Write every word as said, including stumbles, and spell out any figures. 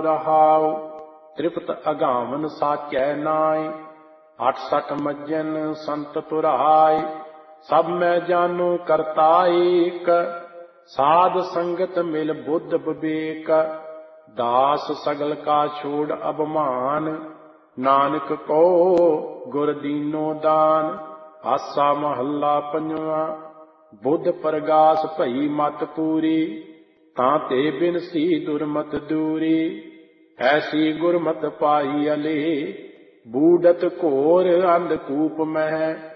रहाओ। त्रिपत अगावन साचै नाय, अठ सठ मज्जन संत तुराय। सब मैं जानो करता एक, साध संगत मिल बुद्ध विवेक। दास सगल का छोड़ अभिमान, नानक को गुर दीनो दान। आसा महला पंजवा। बुद्ध प्रगास भई मत पूरी, तां ते बिनसी दुर्मत दूरी। ऐसी गुरमत पाई अले, बूढ़त घोर अंधकूप मह।